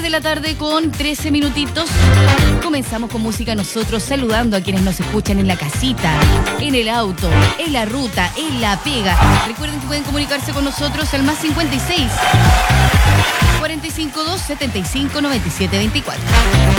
3 de la tarde con 13 minutitos. Comenzamos con música nosotros, saludando a quienes nos escuchan en la casita, en el auto, en la ruta, en la pega. Recuerden que pueden comunicarse con nosotros al más 56 452 75 97 24.